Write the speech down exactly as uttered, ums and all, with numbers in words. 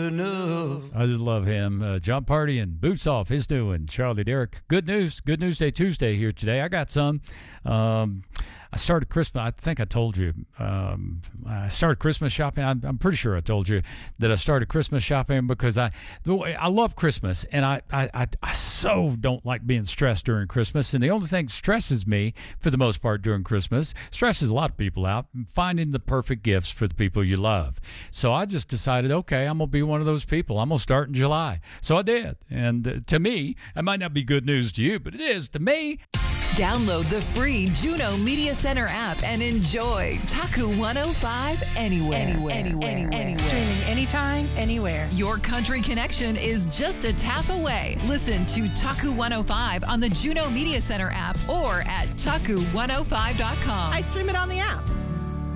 enough. I just love him. Uh, John Party and Boots Off, his new one. Charlie Derrick. Good news. Good News Day Tuesday here today. I got some. Um, I started Christmas. I think I told you. Um, I started Christmas shopping. I'm, I'm pretty sure I told you that I started Christmas shopping because I, the way, I love Christmas, and I, I, I, I so don't like being stressed during Christmas. And the only thing stresses me, for the most part, during Christmas, stresses a lot of people out, finding the perfect gifts for the people you love. So I just decided, okay, I'm gonna be one of those people. I'm gonna start in July. So I did, and uh, to me, it might not be good news to you, but it is to me. Download the free Juno Media Center app and enjoy Taku one oh five anywhere. Anywhere. Anywhere. Anywhere. anywhere. Streaming anytime, anywhere. Your country connection is just a tap away. Listen to Taku one oh five on the Juno Media Center app or at taku one oh five dot com. I stream it on the app.